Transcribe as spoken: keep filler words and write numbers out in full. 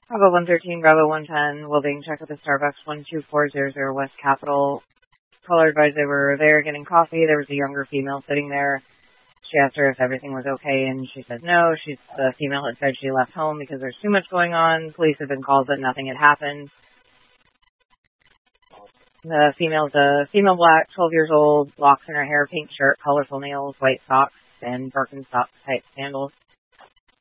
Bravo one thirteen, Bravo one ten, well being checked with the Starbucks one two four zero zero West Capitol. Caller advised they were there getting coffee. There was a younger female sitting there. She asked her if everything was okay, and she said no. She's, the female had said she left home because there's too much going on. Police had been called, but nothing had happened. The female's a female black, twelve years old, locks in her hair, pink shirt, colorful nails, white socks, and Birkenstock type sandals.